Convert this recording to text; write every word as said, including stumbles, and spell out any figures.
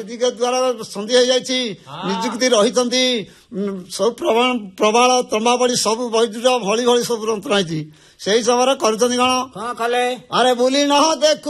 ଦିଗ ଦ୍ଵାରା ସନ୍ଧି ହେଇଯାଇଛି ନିଯୁକ୍ତି ରହିଛନ୍ତି ସବୁ ପ୍ରବାଳ ତମ୍ବାବଳି ସବୁ ବୈଦ୍ୟୁତ ଭଳି ଭଳି ସବୁ ଯନ୍ତ୍ରଣା ହେଇଛି ସେଇ ସମୟରେ କରୁଛନ୍ତି କଣ କଣ କଲେ ଆରେ ବୁଲି ନ ଦେଖୁ